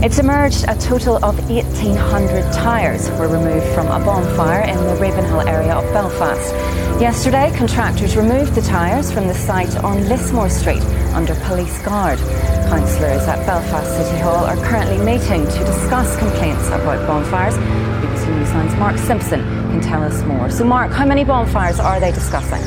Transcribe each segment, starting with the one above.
It's emerged a total of 1,800 tyres were removed from a bonfire in the Ravenhill area of Belfast. Yesterday, contractors removed the tyres from the site on Lismore Street under police guard. Councillors at Belfast City Hall are currently meeting to discuss complaints about bonfires. BBC Newsline's Mark Simpson can tell us more. So Mark, how many bonfires are they discussing?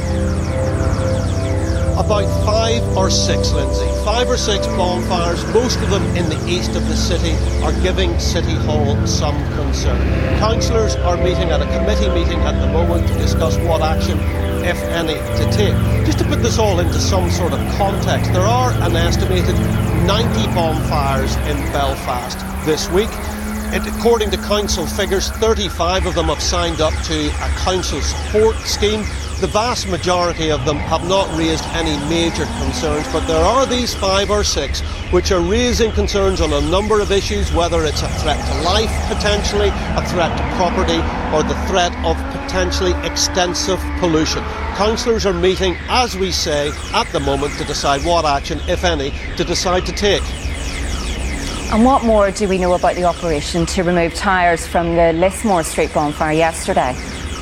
About 5 or 6, Lindsay. 5 or 6 bonfires, most of them in the east of the city, are giving City Hall some concern. Councillors are meeting at a committee meeting at the moment to discuss what action, if any, to take. Just to put this all into some sort of context, there are an estimated 90 bonfires in Belfast this week. According to council figures, 35 of them have signed up to a council support scheme. The vast majority of them have not raised any major concerns, but there are these 5 or 6 which are raising concerns on a number of issues, whether it's a threat to life potentially, a threat to property, or the threat of potentially extensive pollution. Councillors are meeting, as we say, at the moment to decide what action, if any, to decide to take. And what more do we know about the operation to remove tyres from the Lismore Street bonfire yesterday?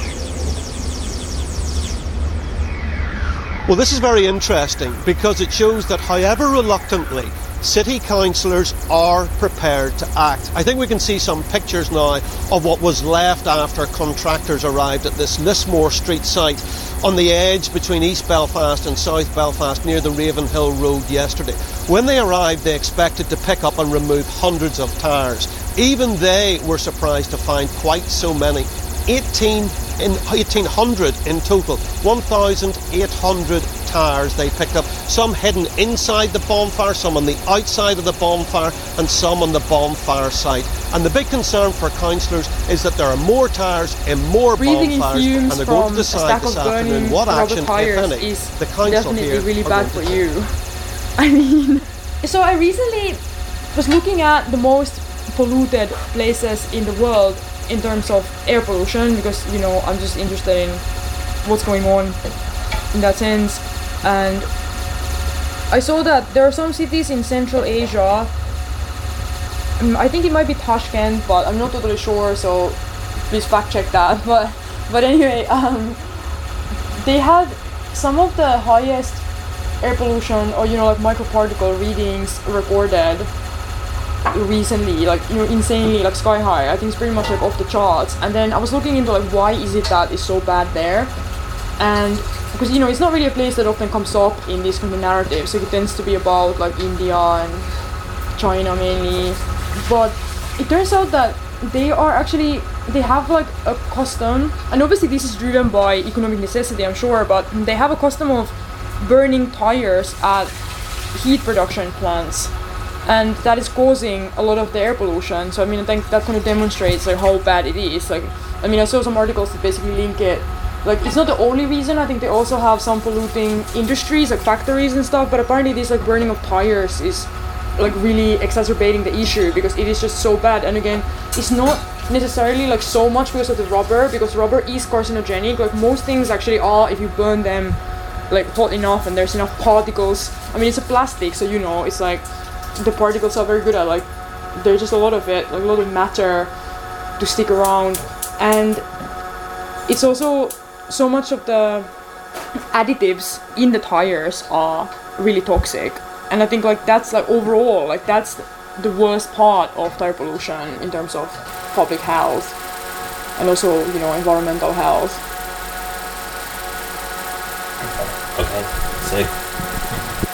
Well, this is very interesting because it shows that however reluctantly city councillors are prepared to act. I think we can see some pictures now of what was left after contractors arrived at this Lismore Street site on the edge between East Belfast and South Belfast near the Ravenhill Road yesterday. When they arrived, they expected to pick up and remove hundreds of tyres. Even they were surprised to find quite so many. 1,800 in total, 1,800 tyres they picked up, some hidden inside the bonfire, some on the outside of the bonfire, and some on the bonfire site. And the big concern for councillors is that there are more tyres in more bonfires, and they're going to decide this afternoon what action, if any, the council here really bad for you. I mean, so I recently was looking at the most polluted places in the world in terms of air pollution, because, you know, I'm just interested in what's going on in that sense. And I saw that there are some cities in Central Asia, I think it might be Tashkent, but I'm not totally sure, so please fact check that. But anyway, they had some of the highest air pollution, or, you know, like microparticle readings recorded recently, like, you know, insanely, like sky high. I think it's pretty much like off the charts. And then I was looking into like why is it that it's so bad there, and because, you know, it's not really a place that often comes up in these kind of narratives. So it tends to be about like India and China mainly, but it turns out that they have like a custom, and obviously this is driven by economic necessity, I'm sure, but they have a custom of burning tires at heat production plants. And that is causing a lot of the air pollution. So I mean, I think that kind of demonstrates like how bad it is. Like, I mean, I saw some articles that basically link it. Like, it's not the only reason. I think they also have some polluting industries, like factories and stuff. But apparently, this like burning of tires is like really exacerbating the issue, because it is just so bad. And again, it's not necessarily like so much because of the rubber, because rubber is carcinogenic. Like most things actually are if you burn them like hot enough and there's enough particles. I mean, it's a plastic, so, you know, it's like the particles are very good at, like, there's just a lot of it, like a lot of matter to stick around. And it's also so much of the additives in the tires are really toxic. And I think like that's like overall, like that's the worst part of tire pollution in terms of public health and also, you know, environmental health. Okay, so